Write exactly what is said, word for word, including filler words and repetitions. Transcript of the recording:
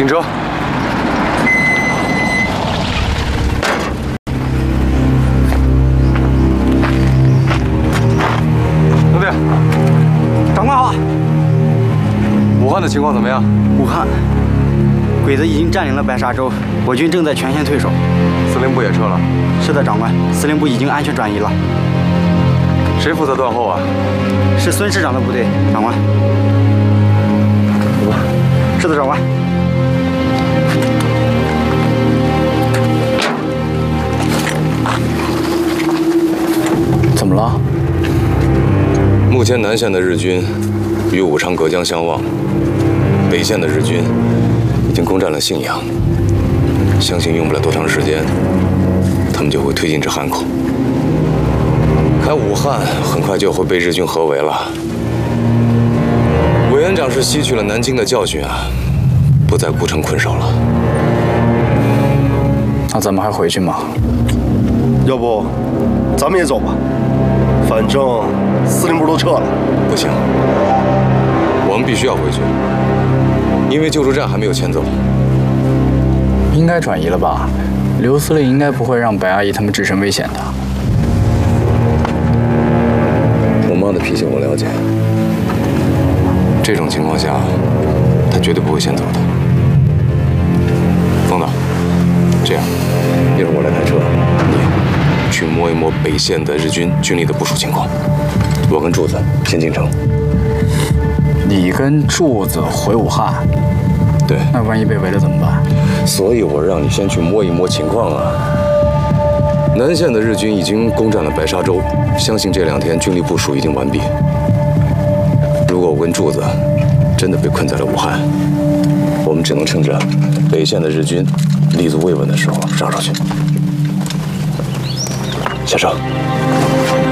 停车。兄弟， 长官好。 武汉的情况怎么样？ 武汉，鬼子已经占领了白沙洲，我军正在全线退守。 司令部也撤了。 是的，长官，司令部已经安全转移了。 谁负责断后啊？ 是孙师长的部队，长官。 走吧。 是的，长官。 怎么了？ 目前南线的日军与武昌隔江相望，北线的日军已经攻占了信阳，相信用不了多长时间，他们就会推进至汉口。看武汉很快就会被日军合围了。委员长是吸取了南京的教训啊，不再孤城困守了。 那咱们还回去吗？ 要不，咱们也走吧。反正司令部都撤了。 不行，我们必须要回去，因为救助站还没有迁走。 应该转移了吧？刘司令应该不会让白阿姨他们置身危险的。 我妈的脾气我了解，这种情况下，她绝对不会先走的。冯导，这样，一会儿我来开车，你去摸一摸北线的日军军力的部署情况。我跟柱子先进城。 你跟柱子回武汉？ 对。 那万一被围了怎么办？ 所以我让你先去摸一摸情况啊。南线的日军已经攻占了白沙洲，相信这两天军力部署已经完毕。如果我跟柱子真的被困在了武汉，我们只能趁着北线的日军立足未稳的时候上上去。下车。